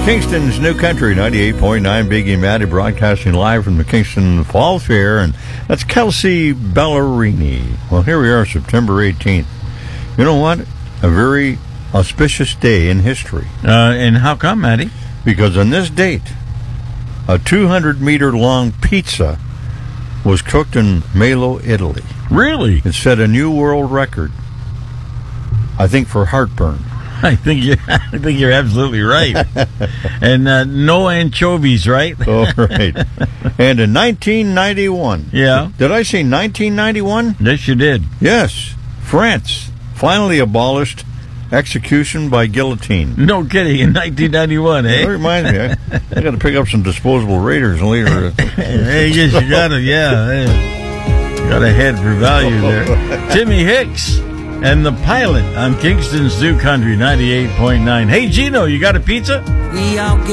Kingston's New Country, 98.9 Biggie Matty, broadcasting live from the Kingston Fall Fair, and that's Kelsey Ballerini. Well, here we are, September 18th. You know what? A very auspicious day in history. And how come, Matty? Because on this date, a 200-meter-long pizza was cooked in Melo, Italy. Really? It set a new world record, I think, for heartburn. I think you're absolutely right. And no anchovies, right? Oh, right. And in 1991. Yeah. Did I say 1991? Yes, you did. Yes. France finally abolished execution by guillotine. No kidding. In 1991, eh? That reminds me. I got to pick up some disposable Raiders later. Hey, yes, you got to, yeah. Hey. Got a head for value there. Timmy Hicks and the Pilot on Kingston's New Country 98.9. Hey, Gino, you got a pizza? We all get